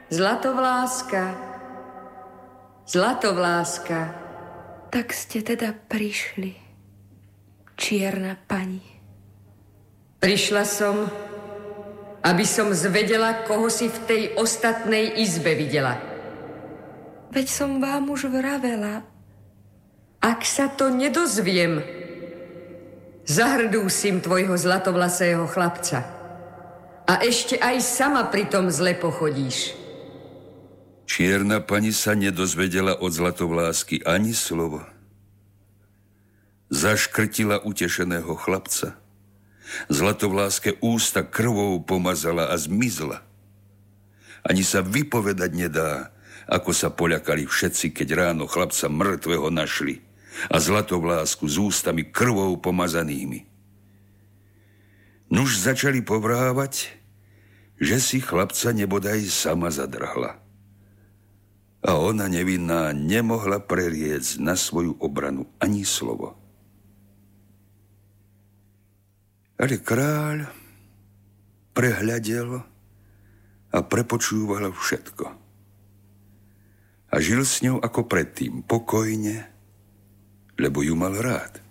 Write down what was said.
Zlatovláska, Zlatovláska. Tak ste teda prišli, čierna pani. Prišla som, aby som zvedela, koho si v tej ostatnej izbe videla. Veď som vám už vravela. Ak sa to nedozviem, zahrdúsim tvojho zlatovlasého chlapca. A ešte aj sama pri tom zle pochodíš. Čierna pani sa nedozvedela od Zlatovlásky ani slovo. Zaškrtila utešeného chlapca. Zlatovláske ústa krvou pomazala a zmizla. Ani sa vypovedať nedá, ako sa poľakali všetci, keď ráno chlapca mŕtvého našli a Zlatovlásku s ústami krvou pomazanými. Nuž začali povrávať, že si chlapca nebodaj sama zadrhla. A ona nevinná nemohla preriecť na svoju obranu ani slovo. Ale kráľ prehľadel a prepočúval všetko. A žil s ňou ako predtým, pokojne, lebo ju mal rád.